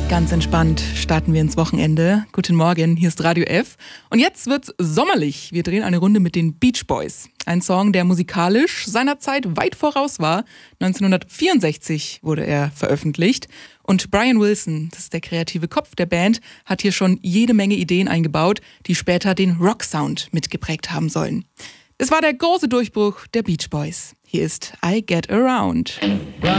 Ganz entspannt starten wir ins Wochenende. Guten Morgen, hier ist Radio F. Und jetzt wird's sommerlich. Wir drehen eine Runde mit den Beach Boys. Ein Song, der musikalisch seiner Zeit weit voraus war. 1964 wurde er veröffentlicht. Und Brian Wilson, das ist der kreative Kopf der Band, hat hier schon jede Menge Ideen eingebaut, die später den Rock-Sound mitgeprägt haben sollen. Es war der große Durchbruch der Beach Boys. Hier ist I Get Around. Right.